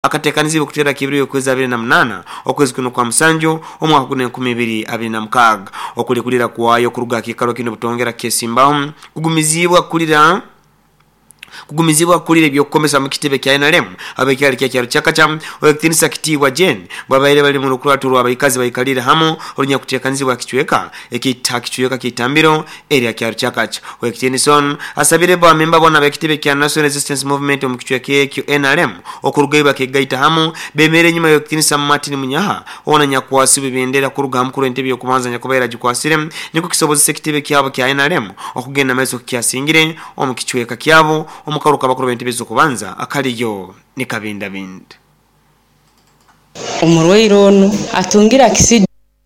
akatekanizibwa kutera kibiri okwezi 28 okwezi kuno kwa musanju omwaka guno 2026 okulikulira kwayo kuruga kikalo kino butongera kesimbaho kugumizibwa kulira ebyokukomesa mu kitebe kya NRM abekyali kyalo kyakacha oyekitinisa kitiibwa Jen babaire bali mu lukulatulu abayikazi bayikalira hamo olunya kutekanizibwa kichweka kichweka kitambiro area kyalo kyakacha oyekitinison asabire ba memba bona bekitebe kya National Resistance Movement mu kichweka ekyo NRM okurugaiba kegaita hamo bemere nyuma yokitinisa Martin Munyaha ona nyakwasi bibendera kuruga mukuru entebe yokubanza nyakubaira gikwasire niko kisobozese kitebe kyabo kya NRM okugenda mezo kyasingire omu kichweka kyabo omukaruka bakuru b'entebe zokubanza akaliyo ni kabinda bindi omurwairo ono atungira kisidi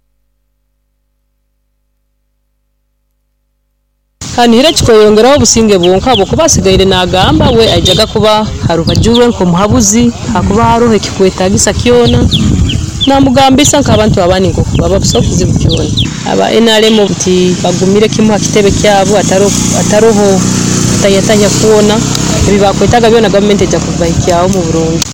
kanira kikoyongeraho obusinge bwonka bukubasigaire nagamba we ajaga kuba harubajuwe nko muhabuzi hakuba haruhe kikwetagisa kyona namugambisa nk'abantu abani ngo baba busokuzi bukyona aba NRM buti bagumire kimu kitebe kyabo ataroho tayatanya kuona bibakwetaga byona government ejja kuva ikyawo mu Burundi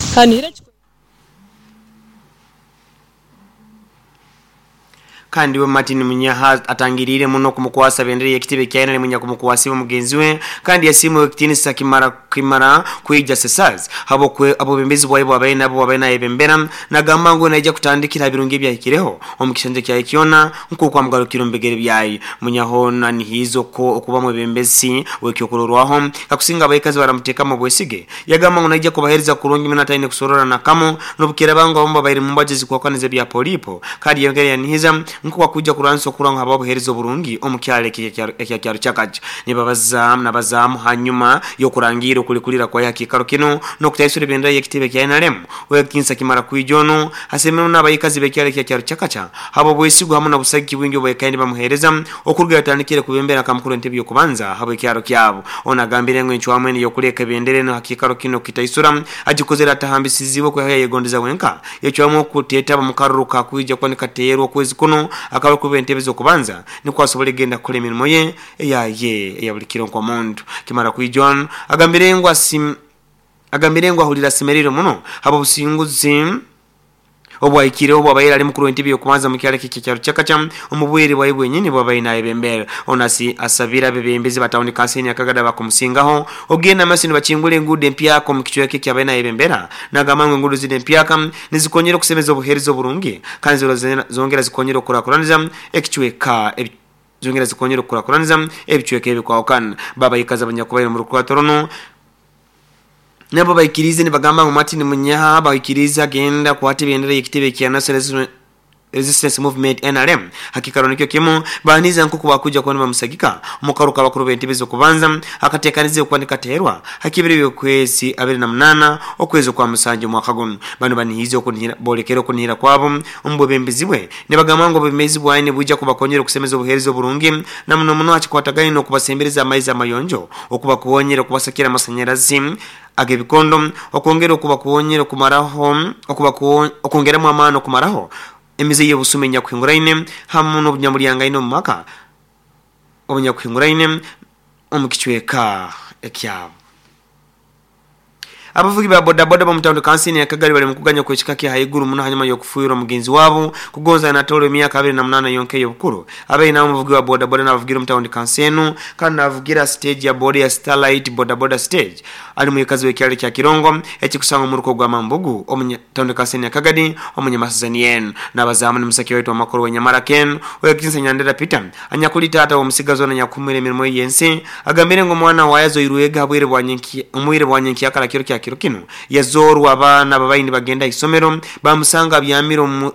kandi we Martin Munyaha atangirire muno kumukwasa bendere yekitebe cyane munya kumukwasiba mugenzi we kandi yasimu ekitinisa kimara kuija sesaz abo bembezi bwabo abaina ebembera nagamba ngo najja kutandikira birungi byahikireho omukishanje kya ikiona nko kwa mgarukiro mbegere byayi Munyahona ni hizo ko okuba mu bembezi wekyokororwaho kakusinga abayikazi baramuteka mu bwesige yagamba ngo najja kubahereza kurungi minata ine kusorora nakamo nobukira bango bomba bayiri mumbaje kwa kanize bya polipo kandi yongere yanihiza nko wakuja kuranso kuranga hababu herizo burungi omukyale kyaro cyakaje nibabazamu hanyuma yo kurangira kulikulira kwa yakikaro kino no kutayisure bendera yekitebe kya NRM wekinsa kimara kuijono asemeno nabayikazi bekyale kyaro cyakacha habo bwesigu hamuna busagi bwingi bwekandi bamuhereza okuruga yatandikire kubembera kamukuru ntebe yo kubanza habo kyaro kyabo onagambire ngo enchwamwe yo kuleka bendere no hakikaro kino kitayisura ajikozera tahambisizibo kwa yegondeza wenka yechwamo kuteta bamukaruka kuija kwa nikatero kwezi kuno akaba kubentebe zo kubanza ni kwasobole genda kule emirimo ye ya bulikiro kwa muntu kimara kuijon agambire ngo ahulira simeriro muno habo businguzi obwaikire obabayira ali mukuru ntebe yokubanza mu kyalo ky'ekyaro cyakacha omubwere bwayibwe nyine babayina ebembera onasi asabira bebembezi batawuni kanseni akagada bakumusingaho ogenda masini bakingule ngude mpyako mu kichwa kiki abayina ebembera nagamangwe ngudu zide mpyaka nizikonyera kusemeza obuherizo burungi kandi zongera zikonyera kurakuraniza ekichweka zongera zikonyera kurakuraniza ebichweka ebikwaokana baba ikaza banyakubayira mu rukwatorono nabo bayikirize ni bagamba mu Martin Munyaha bayikiriza genda kwati bendera yekitebe kya National Resistance Movement NRM hakikaro nikyo kimo baniza nko kubakuja kwa musagika mukaruka bakuru b'entebe zo kubanza akatekanize kwanika terwa hakibiri kwezi 28 okwezi kwa musanje mwaka guno bano banihize okunira bolekero kunira kwabo umbo bembezibwe ne bagamba ngo bemezi bwine buja kubakonyera kusemeza obuherizo burungi namuno akikwataganye no kubasembereza amaiza amayonjo okubakuonyera kubasakira amasanyarazi agebikondo okongera okubakuonyera kumaraho okongera mu amano kumaraho emize yebusumenya kwinguraine hamu no bunyamuliyanga ino maka obunya kwinguraine omukichweka ekyabo abavugi ba bodaboda ba mutando kansini yakagari bali mukuganya ko chikaki hayiguru muno hanyuma yo kufuira mugenzi wabo kugonza na tolo myaka 28 yonke yobukuru abaye na muvugi wa bodaboda na bavugira mutando kansenu kandi navugira stage ya body ya Starlight bodaboda stage ali muyikazi wekyale kya Kirongo ekikusanga mu ruko gwa Mambugu omutando kansini yakagadi omunyamasazanien nabazamu musaki wetu amakoro wenyamara ken oyakinsa nyandera Peter anyakulita ata omusigazo na nyakumire mirimo yense agambire ngo mwana wayazo iruega bwire bwanyenki umwire bwanyenki akala kiro kya kirokino yazorwa abana babayini bagenda isomero bamusanga byamire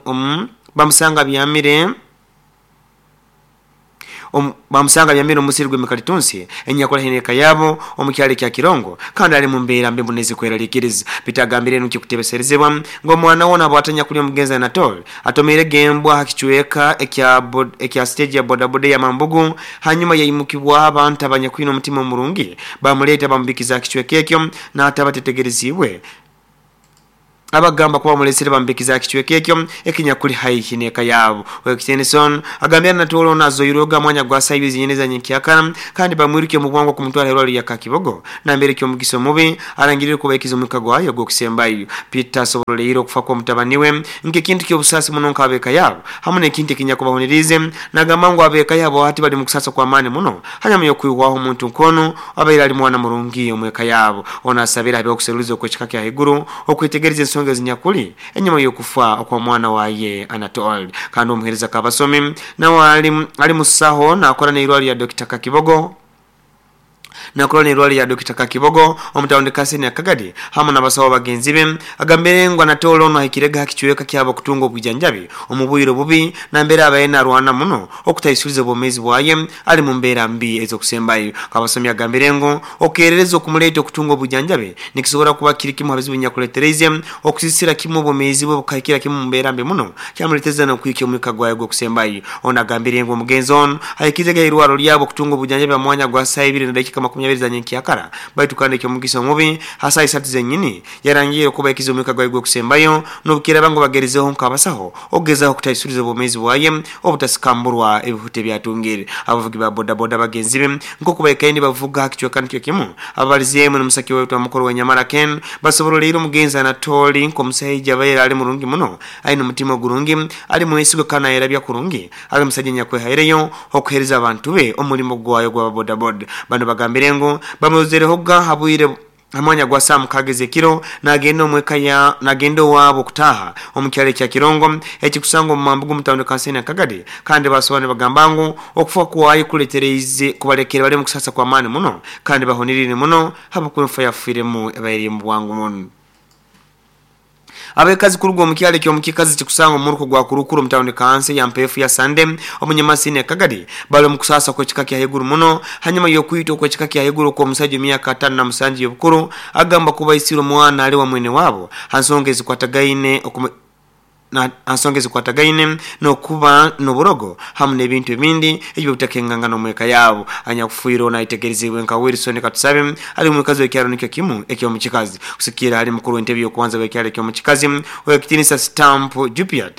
bamusanga byamire umusirwe mikalitunsi enyakora hineka yabo omukyale kya Kirongo kandi ali mu mbeera mbe munezi kweraliikiriza bitagambire nuki kutebeserezebwa ngo mwana wona bwatanya kuli mugenza na tol atomere gembwa hakichweka ekya stage ya bodaboda ya Mambugu hanyuma yayimukibwa abantu abanyakwino mutima murungi bamuleta bambikiza kichweka ekyo na atabatetegerezibwe abagamba kuba mulesere bambekiza kichweke ekyo ekinya kuli hayihineka yabo Wekitenson agambya natolo nazo yiroga mwanya gwa saibi zinyeneza nyikyakana kandi bamwiruke mu bwango ku mutwala herwalo ya Kakibogo na mbere kyo mugiso mubi arangirire kubayikiza omukagwayo gwo kusembayo Peter Sobolero kufa kwa mutabaniwe nke kintu kyo busasi muno nkabeka yabo hamune kintu kinya kubahonirize nagamba ngo abeka yabo hati bali mukusasa kwa mane muno hanyuma yo kwiwaho umuntu nkono abayira ali mwana murungi omweka yabo onasabira abe okuserulizo ko kikaka higuru okwitegereza ensonga zinyakuli enyuma yo kufa okwa mwana waye Anatole kandi omuhereza kabasomi na wali ali musaho na akora neirwali ya Dr. Kakibogo na koloni rwali ya Dr. Kakibogo omutawonde kaseni akagadi hamu na basawo bagenzi be agambere ngo Anatole no hikirega hakichweka kyabo kutunga obwijanjabi omubuyiro bubi na mbere abayena rwana muno okutayisuliza bomezi bwaye ali mu mbera mbi ezo kusembayo kabasomi agambere ngo okerereza okumuleeta okutunga obwijanjabi nikisobora kuba kiriki mu habizi binyakuletereze okusisira kimu bomezi bwo bukayikira kimu mu mbera mbi muno kyamuleteza no kwikyo mu kagwayo go kusembayo ona agambere ngo mugenzon hayikizega irwaro lyabo kutunga obwijanjabi amwanya gwa saibiri na dakika 20 za nyikyakara baitu kandi kyo mugiso mubi hasa isati zenyini yarangiye kuba ikizomuka gwa kusembayo nobukira bango bagerizeho nkabasaho ogezaho kutayisuriza bomezi bwaye obutasikamburwa ebihute byatungire abavugi ba boda bagenzi be nko kuba ikaini bavuga kichwa kandi kyo kimu abaliziyemo n'umusaki wetu amukoro wa Nyamara Ken basoborolero mugenza Anatole nko musayija bayera ali murungi muno ari n'umutima gurungi ari mu esigo kana era bya kurungi ari musajja nyakwe haireyo okuhereza abantu be omulimo gwayo gwa boda bano bagambire ngo bamuzere hoga habuyire amanya gwa Sam kageze kiro nagendo mwekaya nagendo wabo kutaha omukyale kya Kirongo ekikusango mumambugu mutawone kanseni akagade kandi basobanura bagambango okufa kuwaye kuletereze kubalekera bali mukusasa kwa mane muno kandi bahonirire muno habakwemfa yafiremu abayiri mu bwangu muno abekazi kurugo mukyale kyo mukikazi kikusanga muruko gwa kurukuru mutawone kanse ya MPF ya Sande omunyamasine akagadi balo mukusasa ko kikaki ya heguru muno hanyuma yo kwito ko kikaki ya heguru ko musaje myaka 5 na musanje yobukuru agamba kuba isiro mwana ali wa mwene wabo hansongezi kwatagaine na ansongezi kwatagaine no kuba no burogo hamune ebintu ebindi ebyo butakengangana omweka yabo anya kufuiro na itegerizibwe nka Wilson katusabe ali mwekazi wekyaro nikyo kimu ekyo mukikazi kusikira ali mukuru interview kwanza wekyaro ekyo mukikazi wekitinisa stamp Jupiat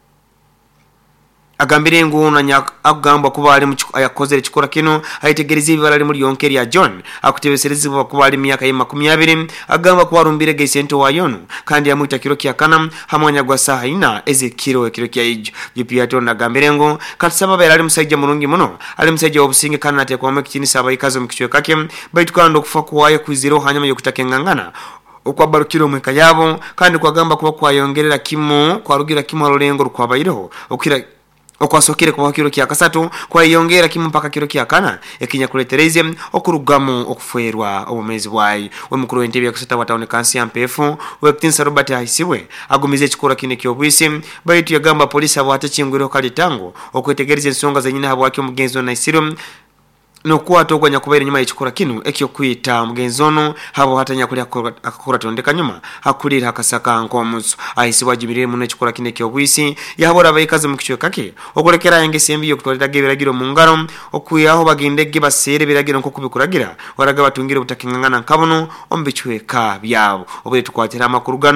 agambire ngo nanya agamba kuba ali mu ayakozere kikora kino ayitegereze bibara ali muri yonkeri ya John akutebesereze kuba ali myaka 20 agamba kuba rumbire gesento wayonu kandi yamuita kiro kya kana hamwanya gwa saha ina eze kiro kya ijo Jupiat nagambire ngo katsaba bera ali musajja murungi muno ali musajja obusinge kana ate kwa mukitini abayikazo mukicwe kake baitukando kufa kuwaye kwiziro hanyuma yokutakengangana okwabarukiro mweka yabo kandi kwagamba kuba kwayongerera kimo kwarugira kimo lorengo rukwabayireho okira okwasokire kwa kiro kya kasatu kwa yongera kimu mpaka kiro kya kana ekinya kuletereze okurugamo okuferwa obumezi bwayi we mukuru w'entebe yakusata watawone kansi ya MPF Wekitinsa Robert Haisiwe agumize chikora kine kyobwisi baitu yagamba polisi abo atachingwiro kali tango okwetegereza ensonga zenyina abo akyo mugenzo na isiro no kuwa togwanya kubera nyuma y'ikikora kinu ekyo kwita mugenzono habo hatanya kuli akakora tondeka nyuma hakulira hakasaka nkomuso ahisi wajibirire muno ekikora kine kyobwisi yahabora bayikaze mu kicyo kake okolekera yangesembi yo kutolera gebiragiro mu ngaro okuyaho bagendege basere biragiro nko kubikuragira waraga batungire butakingangana nkabono ombicweka byabo obwe tukwatira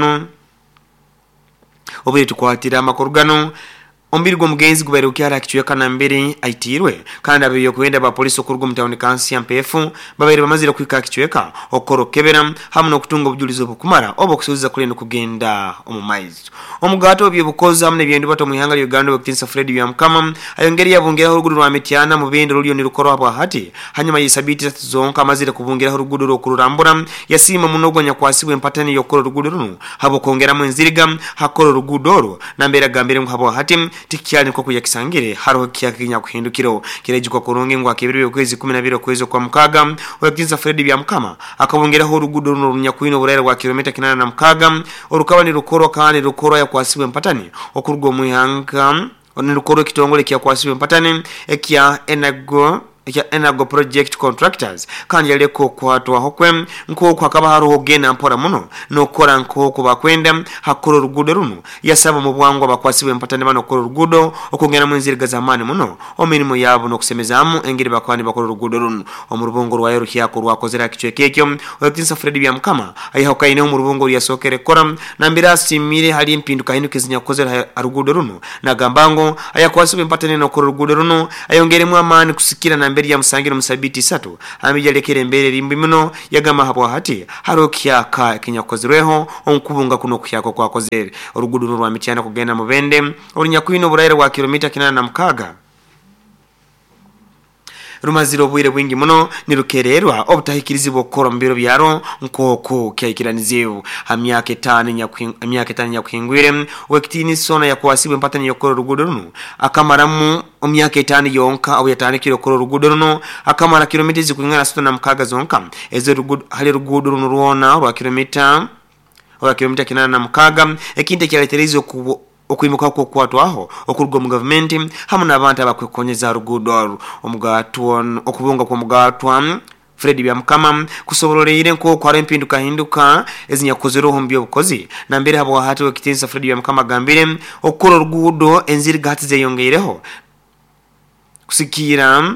amakurugano ombirgo mugenzi guberukyara akichweka na mbere aitirwe kandi abiyo kwenda ba polisi okurgo mutawone kansi ya MPF babere bamazira kwika akichweka okorokebera hamwe no kutunga obujulizo bukumara obokusubiza kule no kugenda omumaizo omugato obye bukoza hamwe byendo bato muhanga lyo Uganda Wekitinsa Fred Byamkama ayongeri yabungera urugudu rwa Metiana mu bindi rulyo ni rukoro abo hati hanyuma yisabiti zonka amazira kubungera urugudu rokururambura yasima munogwanya kwasibwe mpatani yokoro urugudu runo habo kongera mu nziriga hakoro urugudoro na mbere agambire ngo habo hati tikyali nko kuyakisangire haro kyakinya kuhindukiro kirejiko kurungi ngo akibiri kwezi 12 kwezi kwa mukaga Wekitinsa Fred Byamkama akabongera ho urugudu runo runyakwino burere rwa kilomita 8 na mukaga orukabani rukoro kandi rukoro ya kwasibwe mpatani okurgo muhanga onirukoro kitongole kya kwasibwe mpatani ekya enago Enago project contractors kandi yaleko kwatwa hokwe nkoko akaba haruho gena mpora muno nokora nkoko bakwenda hakora urugudo runo yasaba mu bwangu abakwasiwe mpatane bano okora urugudo okongera mu nzira gazamani muno omirimo yabo no kusemezamu engiri bakwani bakora urugudo runo omurubongo rwa yero kyako rwakozera kichwe kekyo otinsa Fred byamukama ayihoka ine omurubongo yasokere kora nambira simire hali impinduka hinduke zinyakozera urugudo runo nagambango ayakwasiwe mpatane no okora urugudo runo ayongeremu amani kusikira na mbere ya musangiro musabiti 3 amijyalekere mbere rimbi muno yagama habo hati harokyaka kinyakozreho onkubunga kuno kyako kwakozere urugudu rwa mityana kugenda mu bende orinyakwino buraire wa kilomita 86 rumaziro bwire bwingi muno nirukererwa obutahikirizi bokora mbiro byaro nkoko kyaikiranizeu amyaka 5 nyakwingwire wekitini sona yakwasibwe mpatani yokora urugudo runo akamaramu omyaka 5 yonka abo yatani kiro kora urugudo runo akamara kilomita zikwingana 66 zonka ezo rugudo hali rugudo runo ruona rwa kilomita 86 ekinte kyaleterizo okwimuka ko kwatwaho okurugwa mu government hamwe n'abantu abakwekonyeza rugudo omugatwon okubunga kwa mugatwa Fred byamukama kusobororere nko kwa rempinduka hinduka ezinyakozero hombyo bukozi na mbere habo hati wekitinsa Fred byamukama gambire okora rugudo enziri gatize yongereho kusikira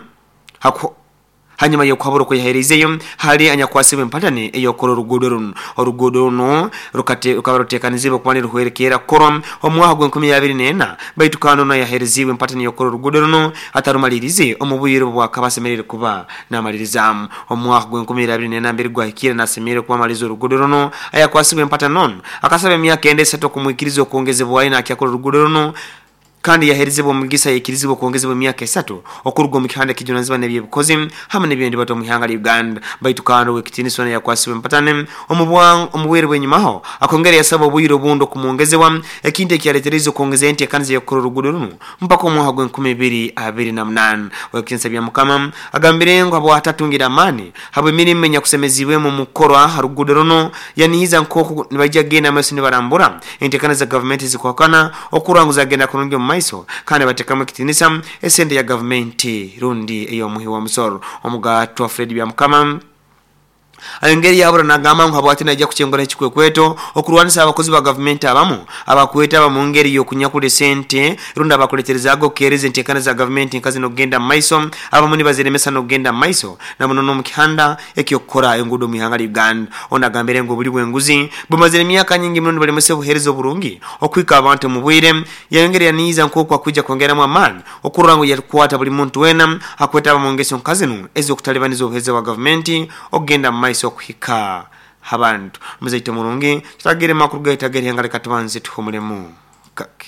hanyuma yo kwaburo ko yaherezeyo hari anyakwasiwe mpatane eyo koro rugudo no rukate ukabarotekanizibo kwani ruherekera korom omwaha gwe 2024 baitukano na yahereziwe mpatane yo koro rugudo no atarumalirize omubuyiro bwa kabasemerere kuba na malirizamu omwaha gwe 2024 mbere gwa hikira na semere kwa malizo rugudo no ayakwasiwe mpatane akasabe myaka ende seto kumwikirizo kuongezebwa ina akya koro rugudo no kandi yaherizebo mugisa yekirizibo kuongezebo myaka 3 okurugwa mu kihanda kijonanziba nebye bukozi hamwe nebyendi bato mu ihanga Uganda baitukano wekitini sona yakwasiwe mpatane omubwere bwenyimaho akongera yasaba buyiro bundo kumuongezewa ekinde kyaleterizo kuongeza ente kanze yakoro rugudo runo mpaka mu hagwe 2028 wekinsa byamukama agambire ngo abo atatungira amani habwe mirime nya kusemeziwe mu mukorwa harugudo runo yanihiza nkoko nibajya gena amasini barambura ente kanze government zikwakana okuranguza genda kurungi maiso kandi batekamo kitinisa esende ya government rundi eyo muhi wa musoro omugato Fred byamukama ayongeri yabura nagamba ngo habwati najja kuchengora chikwe kweto okurwanisa abakozi ba government abamu abakweta abamungeri yo kunyakule sente runda abakuleterezago kereze ntekana za government nkazi no genda maiso abamuni baziremesa no genda maiso na munono mukihanda ekiyokora engudo mihanga Uganda onagambere ngo buli bwenguzi bumazire myaka nyingi munono bali muse buherezo burungi okwika abantu mubwire yayongeri yaniza nkoko akujja kongera mu amani okurango yakwata buli muntu wena akweta abamungeso nkazi no ezo kutalibanizo buherezo wa government ogenda maiso kuhika habantu muzaite mulungi tutagire makuru gaitagere hangale katubanze tuhumulemu kake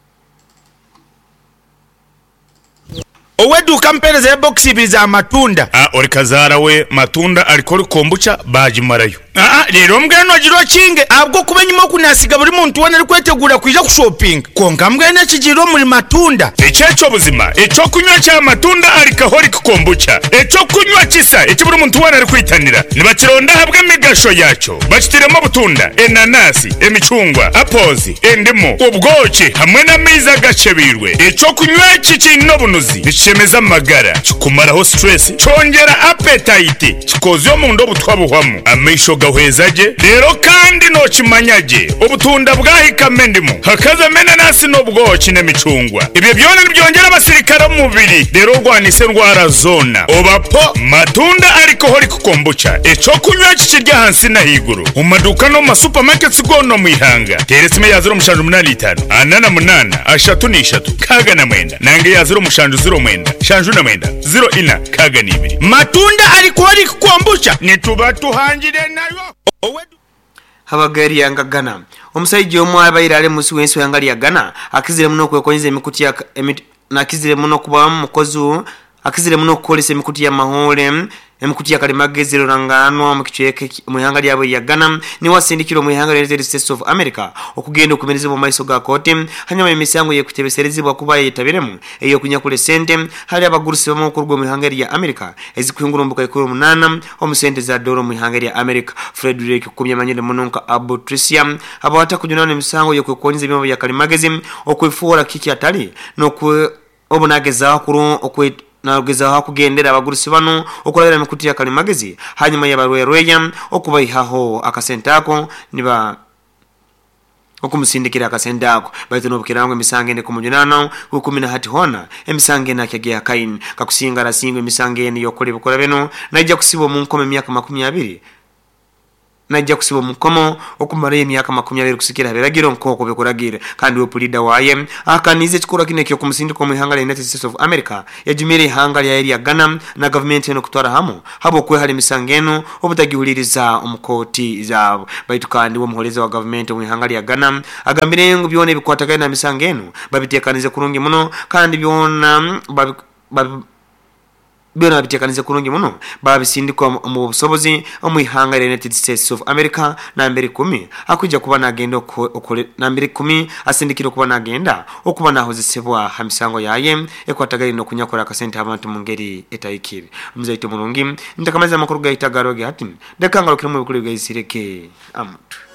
oweduka mpereza ya boxi biza matunda orikazara we matunda alikori kombucha bajimarayo rero mbwene ogiro kinge abwo kubenyuma kunasiga buri muntu wona ari kwetegura kwija ku shopping konga mbwene kigiro muri matunda ecyeco buzima eco kunywa cya matunda alikahori kombucha eco kunywa kisa eci buri muntu wona ari kwitanira nibakironda habwe migasho yaco bakitiremo butunda enanasi emicungwa apozi endimo ubwoki hamwe na miza gacebirwe eco kunywa kikino bunuzi bicemeza amagara kikumaraho stress cyongera appetite kikozo mu ndo butwabuhwamo amisho gahwezaje rero kandi no kimanyage ubutunda bwahikame ndimo hakaza menanasi no bwoki n'emicungwa ibyo byone byongera abasirikare mu mubiri rero rwanise ndwara zona obapo matunda ariko hori kukombucha eco kunywa kikirya hansi na higuru mu maduka no ma supermarkets gono mu ihanga teretse ya 0.85 anana munana ashatu ni ishatu kaga na mwenda nange ya 0.09 shanju na mwenda 0 ina kaga ni ibiri matunda ariko hori kukombucha nituba tuhangire nayo habagari yanga Ghana omusaiji omwe abayirale musi wenso yangali ya Ghana akizire muno kwekonyeza emikuti ya nakizire muno kuba mukozu akizire muno kukolesa emikuti ya mahole emikuti ya kalimagezero rangano mu kichweke mu ihanga lyabo ya Ghana ni wasindikiro mu ihanga United States of America okugenda okumereza mu maiso ga kote hanyuma emisango ye kutebeserezibwa kuba yitabiremu eyo kunyakule sente hali abagurusi bamo kurugwa mu ihanga ya America ezikwingurumbuka 18 omusente za dollars mu ihanga ya America Frederick kumyamanyire munonka Abutricia abawata kujunana emisango ye kwekonyeza bimo ya kalimagezi okwifura kiki atali no kwe obunageza kuru okwe narugezaho hakugendera abagurusi bano okulabira emikutu ya kalimagezi hanyuma yabarwerweya okubayihaho akasente ako niba okumusindikira akasente ako baitu nobukirango emisango ene ku mujunano kukumi na hati hona emisango ene akyagiya kaini kakusinga rasingo emisango ene yokolebwa kola beno najja kusiba mu nkome emyaka 20 najja kusiba mu nkomo okumara emyaka 20 kusikira biragiro nkoko bekuragira kandi opulida waye akanize chikura kine kyo kumusindiko mu ihanga lya United States of America yajumire ihanga lya area Ghana na government eno kutwara hamo habo kwe hali misangeno obutagihuliriza omukoti zabo baitu kandi wo muholeza wa government mu ihanga lya Ghana agambire ngo byone bikwatagana na misangeno babitekanize kurungi muno kandi byona byona bitekanize kurungi muno babisindikwa mu busobozi omwihanga lya United States of America na mbere 10 akujja kuba nagenda okole na mbere 10 asindikira kuba nagenda okuba nahozesebwa hamisango yaye ekwatagari no kunyakora akasente abantu mu ngeri etayikire mzaito mulungi ndakamaza makuru gaitagaroge ati ndakangalokira mu bikuru gaisireke amatu